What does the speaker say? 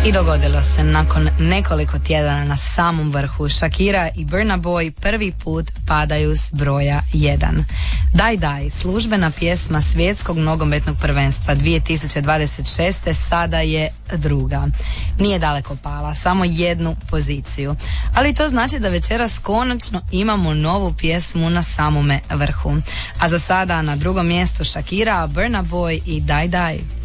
I dogodilo se, nakon nekoliko tjedana na samom vrhu, Shakira i Burna Boy prvi put padaju s broja 1. Daj Daj, službena pjesma svjetskog nogometnog prvenstva 2026. sada je druga. Nije daleko pala, samo jednu poziciju. Ali to znači da večeras konačno imamo novu pjesmu na samome vrhu. A za sada na drugom mjestu Shakira, Burna Boy i Daj Daj.